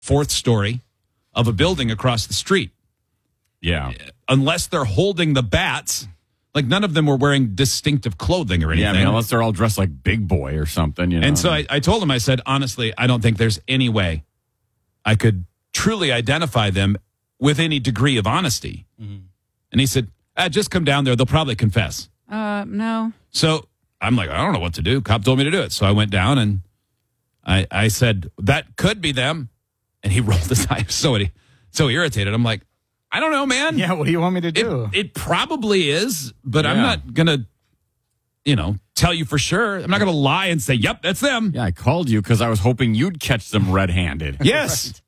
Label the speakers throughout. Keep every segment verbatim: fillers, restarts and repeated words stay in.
Speaker 1: fourth story of a building across the street.
Speaker 2: Yeah.
Speaker 1: Unless they're holding the bats, like none of them were wearing distinctive clothing or anything.
Speaker 2: Yeah, I mean, unless they're all dressed like Big Boy or something, you know.
Speaker 1: And so I, I told him, I said, honestly, I don't think there's any way I could truly identify them with any degree of honesty. Mm-hmm. And he said, ah, just come down there. They'll probably confess.
Speaker 3: Uh, no.
Speaker 1: So I'm like, I don't know what to do. Cop told me to do it. So I went down and I, I said, that could be them. And he rolled his eyes so, so irritated. I'm like, I don't know, man.
Speaker 4: Yeah, what do you want me to do?
Speaker 1: It, it probably is, but
Speaker 2: Yeah.
Speaker 1: I'm not going to, you know, tell you for sure. I'm not going to lie and say, yep, that's them.
Speaker 2: Yeah, I called you because I was hoping you'd catch them red-handed.
Speaker 1: Yes.
Speaker 4: Right.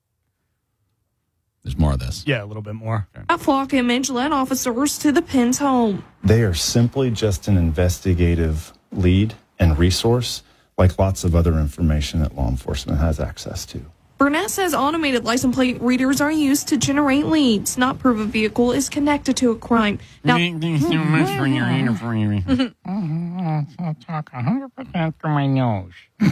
Speaker 1: There's more of this.
Speaker 4: Yeah, a little bit more.
Speaker 5: A flock image led officers to the Penn's home.
Speaker 6: They are simply just an investigative lead and resource, like lots of other information that law enforcement has access to.
Speaker 5: Burnett says automated license plate readers are used to generate leads, not prove a vehicle is connected to a crime. Now,
Speaker 2: Thank you so much for your interviewing.
Speaker 4: I'll talk one hundred percent through my nose.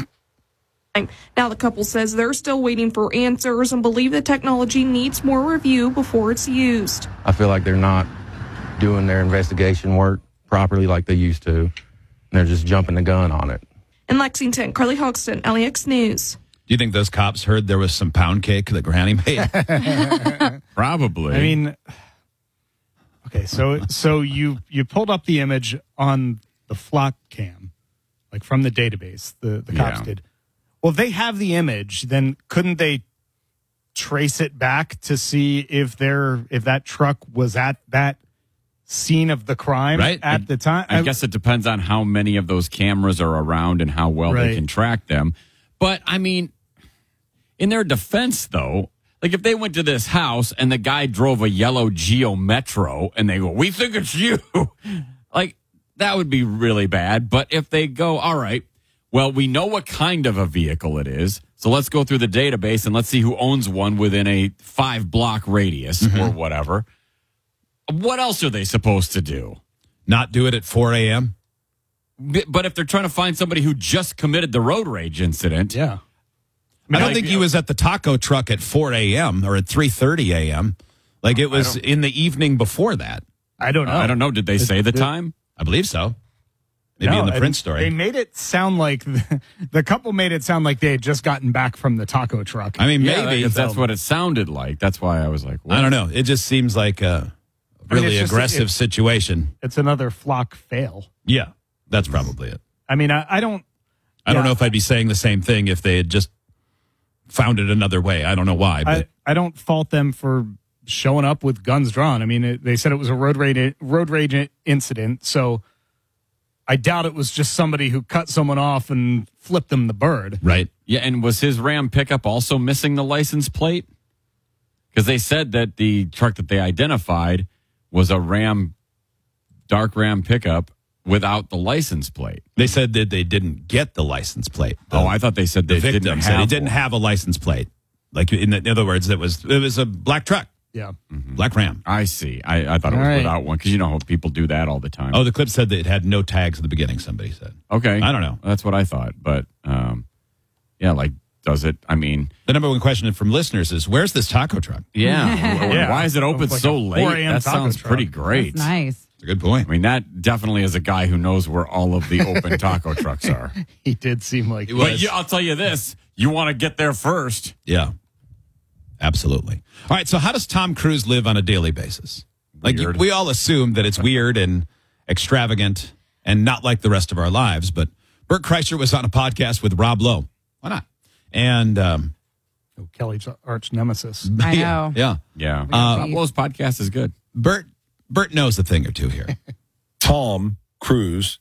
Speaker 5: now the couple says they're still waiting for answers and believe the technology needs more review before it's used.
Speaker 7: I feel like they're not doing their investigation work properly like they used to. And they're just jumping the gun on it.
Speaker 5: In Lexington, Carly Hoxton, L A X News.
Speaker 1: Do you think those cops heard there was some pound cake that Granny made?
Speaker 2: Probably.
Speaker 4: I mean, okay, so so you you pulled up the image on the flock cam, like from the database, the, the cops
Speaker 2: Yeah.
Speaker 4: did. Well, if they have the image, then couldn't they trace it back to see if they're if that truck was at that scene of the crime
Speaker 1: Right.
Speaker 4: at
Speaker 2: I-
Speaker 4: the time?
Speaker 2: I guess it depends on how many of those cameras are around and how well
Speaker 4: Right.
Speaker 2: they can track them. But, I mean, in their defense, though, like if they went to this house and the guy drove a yellow Geo Metro and they go, we think it's you, like that would be really bad. But if they go, all right, well, we know what kind of a vehicle it is, so let's go through the database and let's see who owns one within a five block radius
Speaker 1: Mm-hmm.
Speaker 2: or whatever. What else are they supposed to do?
Speaker 1: Not do it at four a.m.?
Speaker 2: B- But if they're trying to find somebody who just committed the road rage incident,
Speaker 4: yeah.
Speaker 1: I don't
Speaker 2: like,
Speaker 1: think
Speaker 2: you
Speaker 1: he
Speaker 2: know-
Speaker 1: was at the taco truck at four a.m. or at three thirty a.m. Like it was in the evening before that.
Speaker 4: I don't know.
Speaker 2: I don't know. Did they say the
Speaker 4: it-
Speaker 2: time?
Speaker 1: I believe so. Maybe
Speaker 4: No,
Speaker 1: in the
Speaker 4: and
Speaker 1: print story.
Speaker 4: They made it sound like the, the couple made it sound like they had just gotten back from the taco truck.
Speaker 1: I mean,
Speaker 2: Yeah,
Speaker 1: maybe.
Speaker 2: that's, that's what it sounded like. That's why I was like, what?
Speaker 1: I don't know. It just seems like a
Speaker 4: I mean,
Speaker 1: really
Speaker 4: it's just-
Speaker 1: aggressive
Speaker 4: it's-
Speaker 1: situation.
Speaker 4: It's another flock fail.
Speaker 1: Yeah, that's probably it.
Speaker 4: I mean, I, I don't.
Speaker 1: I don't
Speaker 4: Yeah.
Speaker 1: know if I'd be saying the same thing if they had just found it another way. I don't know why, but
Speaker 4: I, I don't fault them for showing up with guns drawn. I mean, it, they said it was a road rage road rage incident, so I doubt it was just somebody who cut someone off and flipped them the bird.
Speaker 1: right.
Speaker 2: Yeah, and was his Ram pickup also missing the license plate? Because they said that the truck that they identified was a Ram, dark Ram pickup without the license plate.
Speaker 1: They said that they didn't get the license plate. The,
Speaker 2: Oh, I thought they said
Speaker 1: the
Speaker 2: they
Speaker 1: victim
Speaker 2: didn't
Speaker 1: said
Speaker 2: have
Speaker 1: he didn't
Speaker 2: one.
Speaker 1: have a license plate. Like in, in other words, it was it was a black truck,
Speaker 4: Yeah.
Speaker 1: black Ram.
Speaker 2: I see. I, I thought it
Speaker 4: All
Speaker 2: was
Speaker 4: right.
Speaker 2: without one because you know how people do that all the time.
Speaker 1: Oh, the clip said that it had no tags at the beginning. Somebody said.
Speaker 2: okay.
Speaker 1: I don't know.
Speaker 2: That's what I thought. But, um, yeah, like, does it? I mean,
Speaker 1: The number one question from listeners is, "Where's this taco truck?"
Speaker 2: yeah.
Speaker 4: Yeah.
Speaker 2: Why is it open
Speaker 4: Like a
Speaker 2: so late?
Speaker 4: four a.m.
Speaker 2: That
Speaker 4: taco
Speaker 2: sounds
Speaker 4: truck.
Speaker 2: pretty great.
Speaker 3: That's nice.
Speaker 1: It's a good point.
Speaker 2: I mean, that definitely is a guy who knows where all of the open taco trucks are.
Speaker 4: He did seem like
Speaker 1: It was.
Speaker 2: But yeah, I'll tell you this: you want to get there first.
Speaker 1: Yeah, absolutely. All right. So, how does Tom Cruise live on a daily basis? Like
Speaker 2: Weird.
Speaker 1: we all assume that it's weird and extravagant and not like the rest of our lives. But Bert Kreischer was on a podcast with Rob Lowe. Why not? And um,
Speaker 4: oh, Kelly's arch nemesis.
Speaker 3: I
Speaker 1: yeah,
Speaker 3: know.
Speaker 1: Yeah,
Speaker 2: Yeah.
Speaker 1: Uh,
Speaker 2: well, his podcast is good.
Speaker 1: Bert. Bert knows a thing or two here.
Speaker 8: Tom Cruise,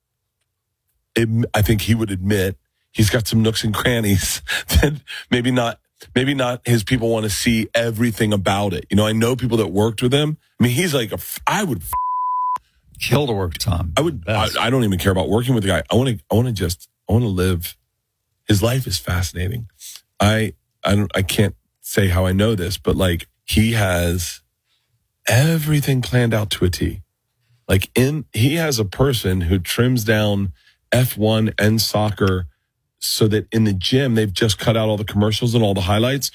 Speaker 8: it, I think he would admit he's got some nooks and crannies that maybe not, maybe not his people want to see everything about it. You know, I know people that worked with him. I mean, he's like, a, I would,
Speaker 9: Kill to work, Tom.
Speaker 8: I would, I, I don't even care about working with the guy. I want to, I want to just, I want to live. His life is fascinating. I, I don't, I can't say how I know this, but like he has everything planned out to a T. Like in, he has a person who trims down F one and soccer so that in the gym, they've just cut out all the commercials and all the highlights.